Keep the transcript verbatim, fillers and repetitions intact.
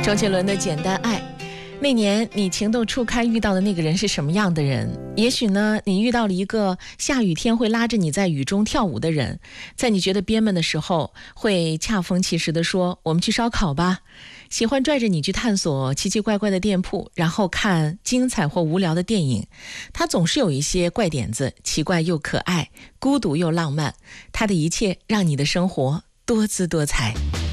周杰伦的《简单爱》。那年你情窦初开遇到的那个人是什么样的人？也许呢，你遇到了一个下雨天会拉着你在雨中跳舞的人，在你觉得憋闷的时候会恰逢其时地说我们去烧烤吧，喜欢拽着你去探索奇奇怪怪的店铺，然后看精彩或无聊的电影。他总是有一些怪点子，奇怪又可爱，孤独又浪漫，他的一切让你的生活多姿多彩。